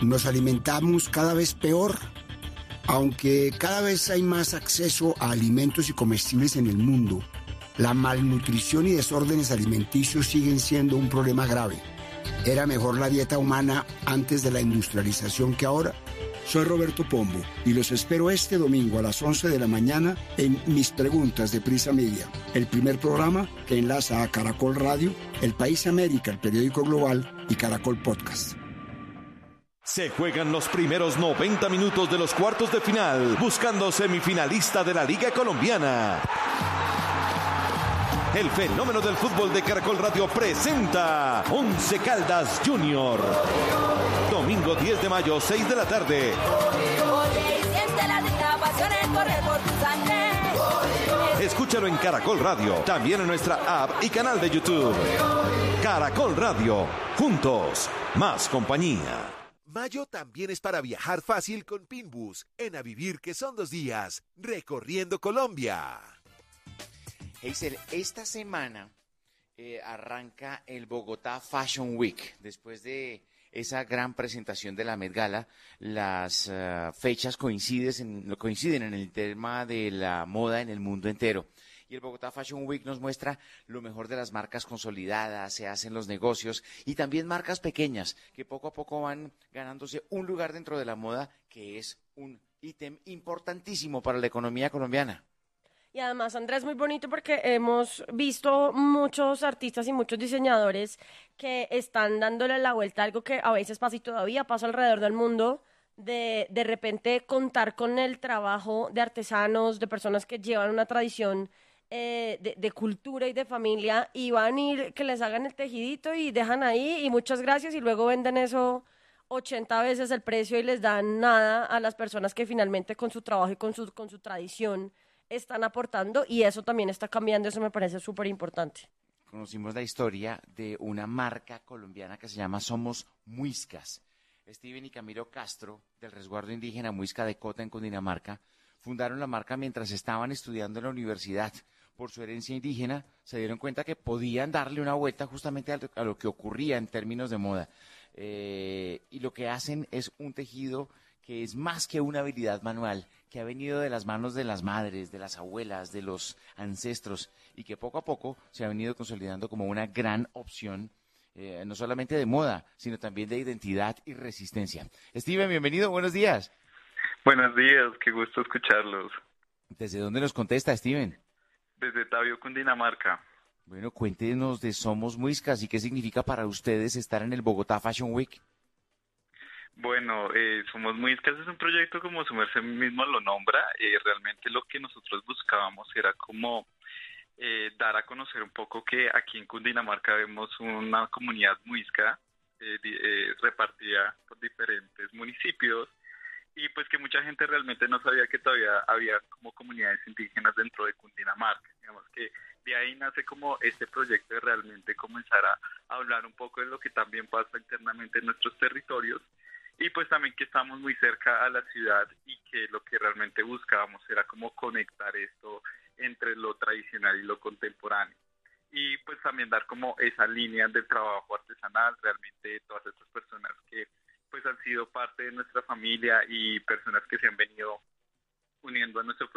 Nos alimentamos cada vez peor. Aunque cada vez hay más acceso a alimentos y comestibles en el mundo, la malnutrición y desórdenes alimenticios siguen siendo un problema grave. ¿Era mejor la dieta humana antes de la industrialización que ahora? Soy Roberto Pombo y los espero este domingo a las 11 de la mañana en Mis Preguntas de Prisa Media, el primer programa que enlaza a Caracol Radio, El País América, el periódico global y Caracol Podcast. Se juegan los primeros 90 minutos de los cuartos de final, buscando semifinalista de la Liga Colombiana. El fenómeno del fútbol de Caracol Radio presenta Once Caldas Junior. Domingo 10 de mayo, 6 de la tarde. Escúchalo en Caracol Radio, también en nuestra app y canal de YouTube. Caracol Radio, juntos, más compañía. Mayo también es para viajar fácil con Pinbus, en A Vivir que son 2 días, recorriendo Colombia. Hazel, esta semana arranca el Bogotá Fashion Week. Después de esa gran presentación de la Met Gala, las fechas coinciden en el tema de la moda en el mundo entero. Y el Bogotá Fashion Week nos muestra lo mejor de las marcas consolidadas, se hacen los negocios y también marcas pequeñas que poco a poco van ganándose un lugar dentro de la moda, que es un ítem importantísimo para la economía colombiana. Y además, Andrés, muy bonito porque hemos visto muchos artistas y muchos diseñadores que están dándole la vuelta a algo que a veces pasa y todavía pasa alrededor del mundo, de repente contar con el trabajo de artesanos, de personas que llevan una tradición de cultura y de familia, y van a ir que les hagan el tejidito y dejan ahí y muchas gracias, y luego venden eso 80 veces el precio y les dan nada a las personas que finalmente con su trabajo y con su tradición están aportando, y eso también está cambiando. Eso me parece súper importante. Conocimos la historia de una marca colombiana que se llama Somos Muiscas. Steven y Camilo Castro, del resguardo indígena Muisca de Cota en Cundinamarca, fundaron la marca mientras estaban estudiando en la universidad. Por su herencia indígena, se dieron cuenta que podían darle una vuelta justamente a lo que ocurría en términos de moda. Y lo que hacen es un tejido que es más que una habilidad manual, que ha venido de las manos de las madres, de las abuelas, de los ancestros, y que poco a poco se ha venido consolidando como una gran opción, no solamente de moda, sino también de identidad y resistencia. Steven, bienvenido, buenos días. Buenos días, qué gusto escucharlos. ¿Desde dónde nos contesta, Steven? Desde Tabio, Cundinamarca. Bueno, cuéntenos de Somos Muiscas y qué significa para ustedes estar en el Bogotá Fashion Week. Bueno, Somos Muiscas es un proyecto, como su merced mismo lo nombra. Realmente lo que nosotros buscábamos era como dar a conocer un poco que aquí en Cundinamarca vemos una comunidad muisca repartida por diferentes municipios, y pues que mucha gente realmente no sabía que todavía había como comunidades indígenas dentro de Cundinamarca. Digamos que de ahí nace como este proyecto de realmente comenzar a hablar un poco de lo que también pasa internamente en nuestros territorios, y pues también que estamos muy cerca a la ciudad, y que lo que realmente buscábamos era como conectar esto entre lo tradicional y lo contemporáneo, y pues también dar como esa línea del trabajo artesanal, realmente todas estas personas que pues han sido parte de nuestra familia y personas que se han venido uniendo a nuestro